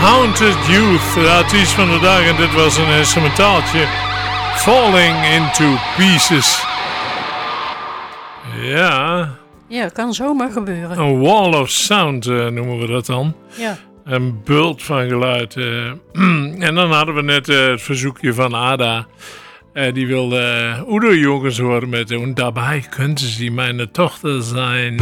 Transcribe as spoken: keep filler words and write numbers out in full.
Haunted Youth, de artiest van de dag. En dit was een instrumentaaltje. Falling into Pieces. Ja. Ja, kan zomaar gebeuren. Een wall of sound uh, noemen we dat dan. Ja. Een bult van geluid. Uh, en dan hadden we net uh, het verzoekje van Ada. Uh, die wilde uh, Udo Jürgens horen met... En daarbij kunt ze mijn dochter zijn.